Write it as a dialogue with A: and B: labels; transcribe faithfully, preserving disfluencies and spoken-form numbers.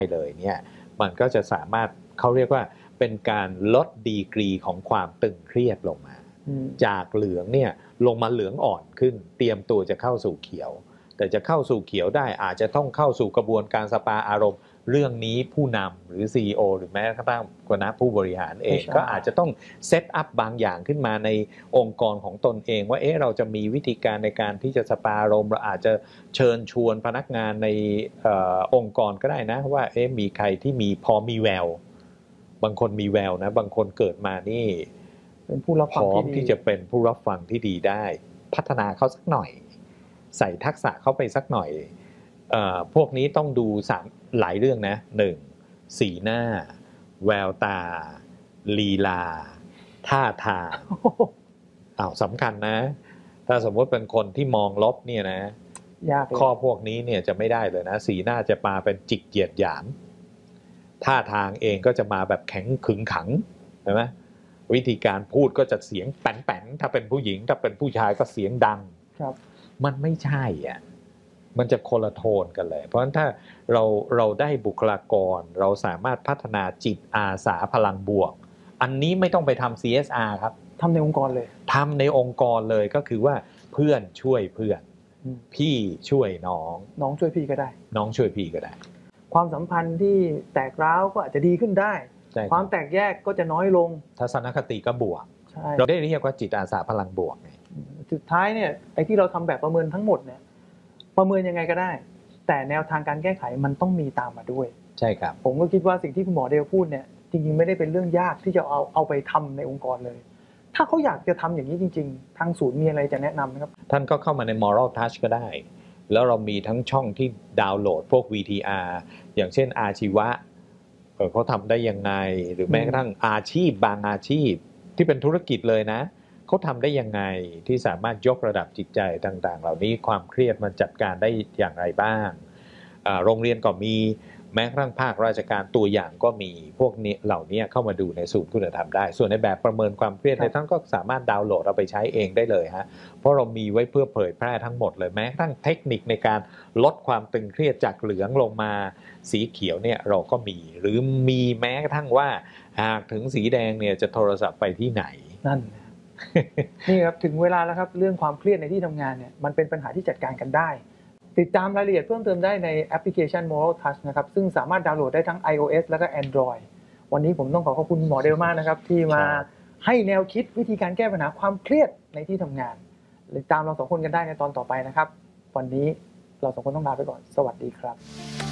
A: เลยเนี่ยมันก็จะสามารถเขาเรียกว่าเป็นการลดดีกรีของความตึงเครียดลงมาจากเหลืองเนี่ยลงมาเหลืองอ่อนขึ้นเตรียมตัวจะเข้าสู่เขียวแต่จะเข้าสู่เขียวได้อาจจะต้องเข้าสู่กระบวนการสปาอารมณ์เรื่องนี้ผู้นำหรือ ซี อี โอ หรือแม้กระทั่งคณะผู้บริหารเองก็อาจจะต้องเซตอัพบางอย่างขึ้นมาในองค์กรของตนเองว่าเอ๊ะเราจะมีวิธีการในการที่จะสปาอารมณ์เราอาจจะเชิญชวนพนักงานในอองค์กรก็ได้นะว่าเอ๊ะมีใครที่มีพอมีแววบางคนมีแววนะบางคนเกิดมานี่
B: เป็นผู้รับฟัง
A: พร้อมที่จะเป็นผู้รับฟังที่ดีได้พัฒนาเขาสักหน่อยใส่ทักษะเข้าไปสักหน่อยเอ่อพวกนี้ต้องดูสามหลายเรื่องนะหนึ่งสีหน้าแววตาลีลาท่าทางอ้าวสำคัญนะถ้าสมมติเป็นคนที่มองลบเนี่ยนะ
B: ยาก
A: ข้อพวกนี้เนี่ยจะไม่ได้เลยนะสีหน้าจะมาเป็นจิกเกียจหยามท่าทางเองก็จะมาแบบแข็งขึงขังใช่ไหมวิธีการพูดก็จะเสียงแป้นๆถ้าเป็นผู้หญิงถ้าเป็นผู้ชายก็เสียงดัง
B: ครับ
A: มันไม่ใช่อ่ะมันจะคนละโทนกันเลยเพราะฉะนั้นถ้าเราเราได้บุคลากรเราสามารถพัฒนาจิตอาสาพลังบวกอันนี้ไม่ต้องไปทำ ซี เอส อาร์ ครับ
B: ทำในองค์กรเลย
A: ทำในองค์กรเลยก็คือว่าเพื่อนช่วยเพื่อนพี่ช่วยน้อง
B: น้องช่วยพี่ก็ได้
A: น้องช่วยพี่ก็ได้
B: ความสัมพันธ์ที่แตกร้าวก็อาจจะดีขึ้นได้ความแตกแยกก็จะน้อยลง
A: ทัศนคติก็บวกเราได้เรียกว่าจิตอาสาพลังบวกไง
B: สุดท้ายเนี่ยไอ้ที่เราทำแบบประเมินทั้งหมดเนี่ยประเมินยังไงก็ได้แต่แนวทางการแก้ไขมันต้องมีตามมาด้วย
A: ใช่ครับ
B: ผมก็คิดว่าสิ่งที่คุณหมอเดลพูดเนี่ยจริงๆไม่ได้เป็นเรื่องยากที่จะเอาเอาไปทำในองค์กรเลยถ้าเขาอยากจะทำอย่างนี้จริงๆทางศูนย์มีอะไรจะแนะนำไหมครับ
A: ท่านก็เข้ามาใน Moral Touch ก็ได้แล้วเรามีทั้งช่องที่ดาวน์โหลดพวก วี ที อาร์ อย่างเช่นอาชีวะเขาทำได้ยังไงหรือแม้กระทั่งอาชีพบางอาชีพที่เป็นธุรกิจเลยนะเขาทำได้ยังไงที่สามารถยกระดับจิตใจต่างๆเหล่านี้ความเครียดมันจัดการได้อย่างไรบ้างโรงเรียนก็มีแม้กระทั่งภาคราชการตัวอย่างก็มีพวกนี้เหล่านี้เข้ามาดูในศูนย์คุณธรรมได้ส่วนในแบบประเมินความเครียดในท่านก็สามารถดาวน์โหลดเอาไปใช้เองได้เลยฮะเพราะเรามีไว้เพื่อเผยแพร่ทั้งหมดเลยแม้กระทั่งเทคนิคในการลดความตึงเครียดจากเหลืองลงมาสีเขียวเนี่ยเราก็มีหรือมีแม้กระทั่งว่าหากถึงสีแดงเนี่ยจะโทรศัพท์ไปที่ไหน
B: นั่นนี่ครับถึงเวลาแล้วครับเรื่องความเครียดในที่ทำงานเนี่ยมันเป็นปัญหาที่จัดการกันได้ติดตามรายละเอียดเพิ่มเติมได้ในแอปพลิเคชัน Moral Touch นะครับซึ่งสามารถดาวน์โหลดได้ทั้ง iOS แล้วก็ Android วันนี้ผมต้องขอขอบคุณหมอเดลมากนะครับที่มาให้แนวคิดวิธีการแก้ปัญหาความเครียดในที่ทำงานติดตามเราสองคนกันได้ในตอนต่อไปนะครับวันนี้เราสองคนต้องลาไปก่อนสวัสดีครับ